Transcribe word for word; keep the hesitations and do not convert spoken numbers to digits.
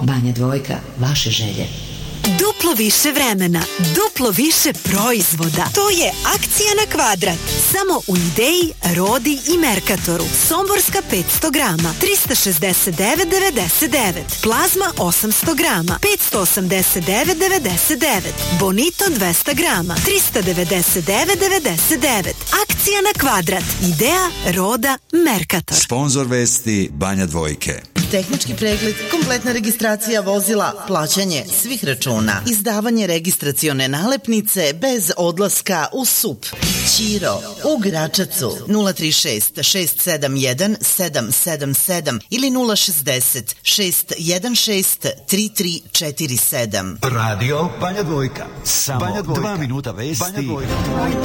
Banja Dvojka, vaše želje. Duplo više vremena, duplo više proizvoda. To je akcija na kvadrat. Samo u Ideji, Rodi i Merkatoru. Somborska petsto grama, trista šezdeset devet devedeset devet. Plazma osamsto grama, petsto osamdeset devet devedeset devet. Bonito dvesta grama, trista devedeset devet devedeset devet. Akcija na kvadrat. Ideja, Roda, Merkator. Sponzor vesti Banja Dvojke. Tehnički pregled, kompletna registracija vozila, plaćanje svih računa, izdavanje registracione nalepnice bez odlaska u S U P. Ćiro u Gračacu nula tri šest šest sedam jedan sedam sedam sedam ili nula šezdeset šest jedan šest tri tri četiri sedam. Radio Banja Dvojka. Samo Banja Dvojka. Dva minuta vesti. Banja Dvojka.